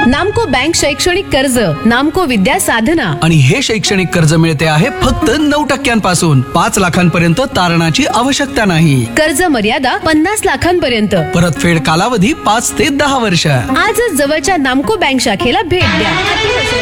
नामको बँक शैक्षणिक कर्ज, नामको विद्या साधना. आणि हे शैक्षणिक कर्ज मिळते आहे फक्त 9% 5 लाखांपर्यंत तारणाची आवश्यकता नाही. कर्ज मर्यादा 50 लाखांपर्यंत. परतफेड कालावधी 5 ते 10 वर्ष. आजच जवळच्या नामको बँक शाखेला भेट द्या.